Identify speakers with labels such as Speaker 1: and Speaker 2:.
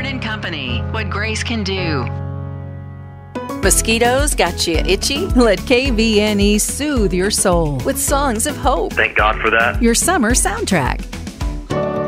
Speaker 1: and Company, what grace can do.
Speaker 2: Mosquitoes got you itchy? Let KVNE soothe your soul with songs of hope.
Speaker 3: Thank God for that.
Speaker 2: Your summer soundtrack.